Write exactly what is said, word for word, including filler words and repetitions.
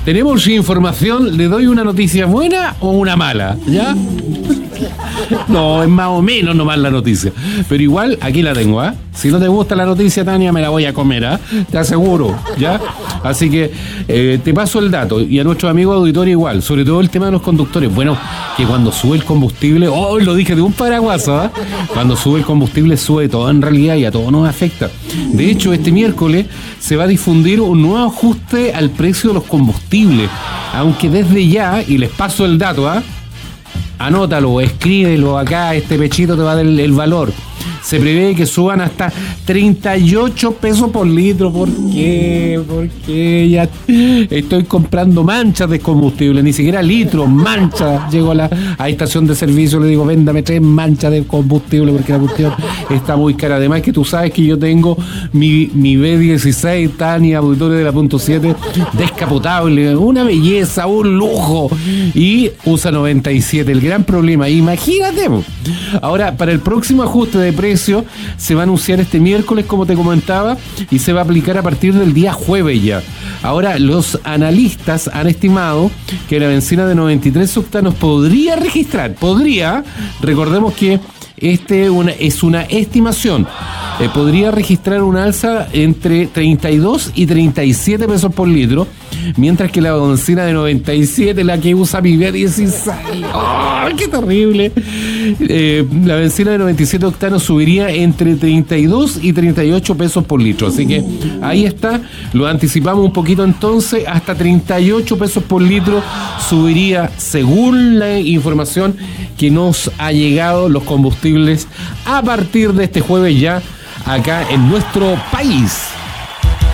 tenemos información, ¿le doy una noticia buena o una mala? ¿Ya? No, es más o menos nomás la noticia. Pero igual, aquí la tengo, ¿ah? ¿eh? Si no te gusta la noticia, Tania, me la voy a comer, ¿ah? ¿eh? Te aseguro, ¿ya? Así que eh, te paso el dato. Y a nuestros amigos auditores igual. Sobre todo el tema de los conductores. Bueno, que cuando sube el combustible, oh, lo dije de un paraguaso, ¿ah? ¿eh? Cuando sube el combustible, sube todo en realidad y a todos nos afecta. De hecho, este miércoles se va a difundir un nuevo ajuste al precio de los combustibles. Aunque desde ya, y les paso el dato, ¿ah? ¿eh? Anótalo, escríbelo acá, este pechito te va a dar el, el valor. Se prevé que suban hasta treinta y ocho pesos por litro. ¿Por qué? ¿Por qué? Ya estoy comprando manchas de combustible, ni siquiera litros, manchas. Llego a la a estación de servicio, le digo, véndame tres manchas de combustible porque la cuestión está muy cara. Además que tú sabes que yo tengo mi, mi B dieciséis, Tania, auditorio de la punto siete, descapotable, una belleza, un lujo. Y usa noventa y siete, el gran problema, imagínate. Ahora, para el próximo ajuste de precio se va a anunciar este miércoles, como te comentaba, y se va a aplicar a partir del día jueves ya. Ahora, los analistas han estimado que la benzina de noventa y tres octanos podría registrar, podría, recordemos que este una, es una estimación, eh, podría registrar una alza entre treinta y dos y treinta y siete pesos por litro, mientras que la benzina de noventa y siete, la que usa mi B dieciséis, ¡oh, qué terrible! Eh, la benzina de noventa y siete octanos subiría entre treinta y dos y treinta y ocho pesos por litro. Así que ahí está, lo anticipamos un poquito entonces, hasta treinta y ocho pesos por litro subiría, según la información que nos ha llegado, los combustibles a partir de este jueves ya acá en nuestro país.